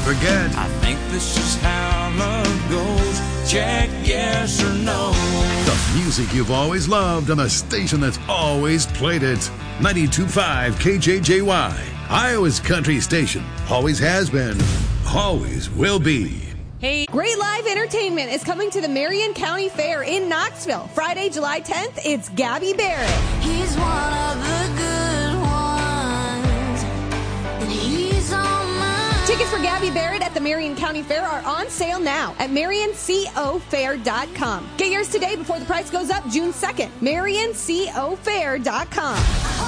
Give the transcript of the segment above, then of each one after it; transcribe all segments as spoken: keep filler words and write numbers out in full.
forget. I think this is how love goes. Check yes or no. The music you've always loved on a station that's always played it. ninety-two point five K J J Y, Iowa's country station. Always has been, always will be. Hey, great live entertainment is coming to the Marion County Fair in Knoxville. Friday, July tenth, it's Gabby Barrett. He's one of the good ones, and he's on mine. Tickets for Gabby Barrett at the Marion County Fair are on sale now at marion co fair dot com. Get yours today before the price goes up June second. marion co fair dot com.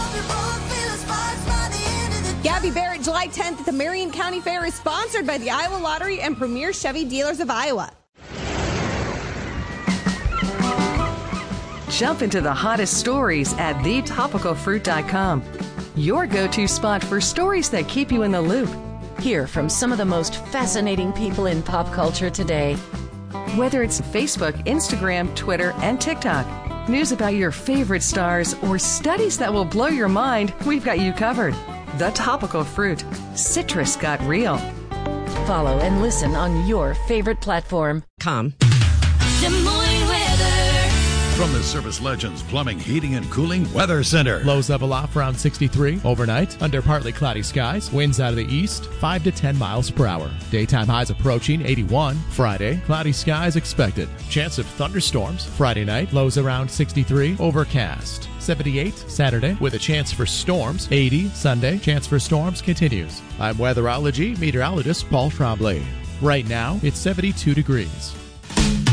Gabby Barrett, July tenth at the Marion County Fair is sponsored by the Iowa Lottery and Premier Chevy Dealers of Iowa. Jump into the hottest stories at the topical fruit dot com. Your go-to spot for stories that keep you in the loop. Hear from some of the most fascinating people in pop culture today. Whether it's Facebook, Instagram, Twitter, and TikTok, news about your favorite stars, or studies that will blow your mind, we've got you covered. The Topical Fruit. Citrus got real. Follow and listen on your favorite platform. Com. Des Moines weather. From the Service Legends Plumbing, Heating, and Cooling Weather Center. Lows level off around sixty-three. Overnight, under partly cloudy skies. Winds out of the east, five to ten miles per hour. Daytime highs approaching eighty-one. Friday, cloudy skies expected. Chance of thunderstorms. Friday night, lows around sixty-three. Overcast. seventy-eight Saturday with a chance for storms. eighty Sunday, chance for storms continues. I'm weatherology meteorologist Paul Trombley. Right now, it's seventy-two degrees.